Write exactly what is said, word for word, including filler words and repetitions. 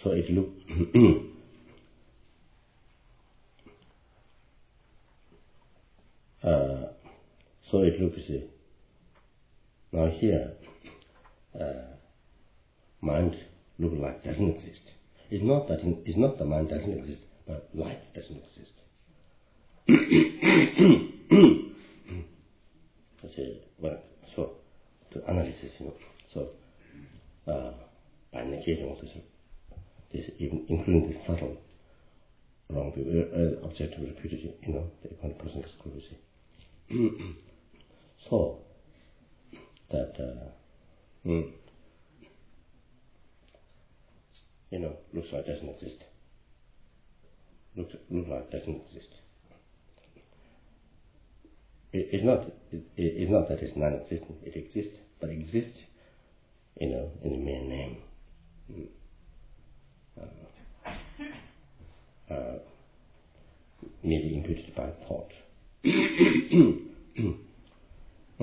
So it look uh, so it looks uh, now here uh, mind look like doesn't exist. It's not that it's not the mind doesn't exist, but light doesn't exist. Okay, well, so to analysis, you know, so uh, by negating all this, this even including the subtle wrong view, uh, objective rapidity, you know, the upon person exclusivity. So that uh, mm, you know, looks like doesn't exist. Looks look like doesn't exist. It, it's not. It, it's not that it's non-existent. It exists, but exists, you know, in the mere name. Mm. Uh, uh, merely imputed by thought.